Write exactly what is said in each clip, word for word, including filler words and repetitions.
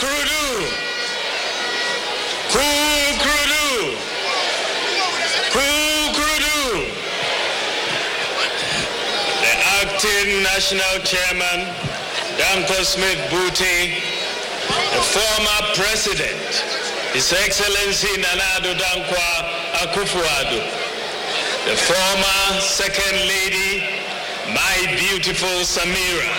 Krudu. Krudu. Krudu. The acting national chairman, Danko Smith Booty, the former president, His Excellency Nana Addo Dankwa Akufo-Addo, the former second lady, my beautiful Samira,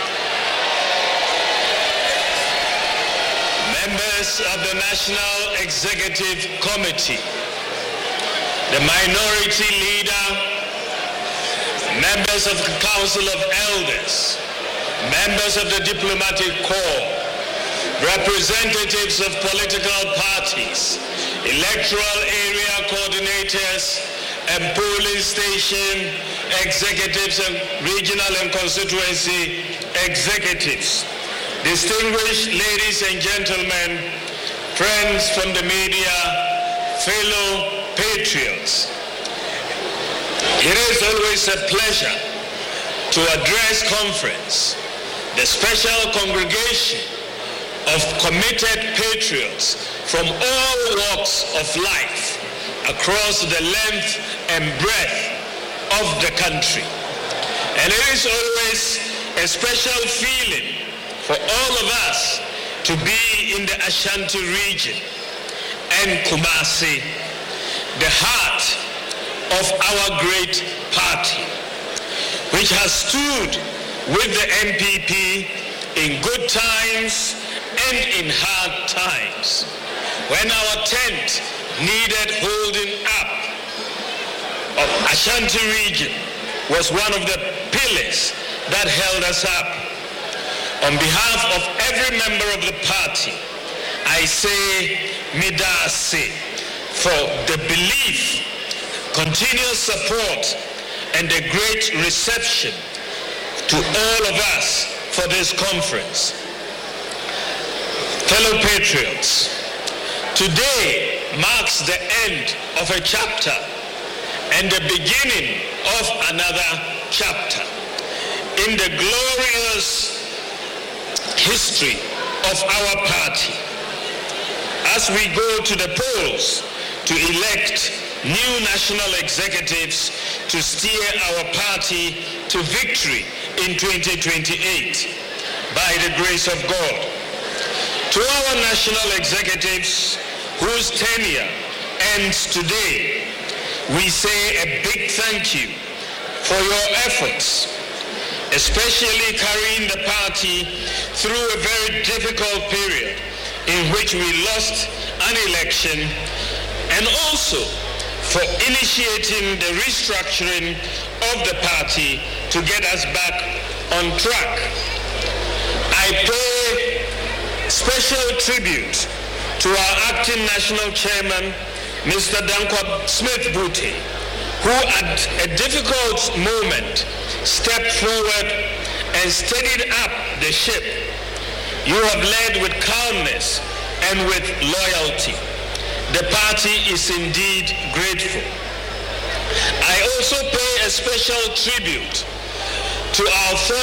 members of the National Executive Committee, the minority leader, members of the Council of Elders, members of the Diplomatic Corps, representatives of political parties, electoral area coordinators, and polling station executives and regional and constituency executives, distinguished ladies and gentlemen, friends from the media, fellow patriots. It is always a pleasure to address conference, the special congregation of committed patriots from all walks of life across the length and breadth of the country. And it is always a special feeling for all of us to be in the Ashanti region and Kumasi, the heart of our great party, which has stood with the N P P in good times and in hard times. When our tent needed holding up, of Ashanti region was one of the pillars that held us up. On behalf of every member of the party, I say Midasi for the belief, continuous support, and the great reception to all of us for this conference. Fellow patriots, today marks the end of a chapter and the beginning of another chapter in the glorious history of our party. As we go to the polls to elect new national executives to steer our party to victory in twenty twenty-eight, by the grace of God. To our national executives whose tenure ends today, we say a big thank you for your efforts, especially carrying the party through a very difficult period in which we lost an election, and also for initiating the restructuring of the party to get us back on track. I pay special tribute to our acting national chairman, Mister Danko Smith Booty, who at a difficult moment stepped forward and steadied up the ship. You have led with calmness and with loyalty. The party is indeed grateful. I also pay a special tribute to our former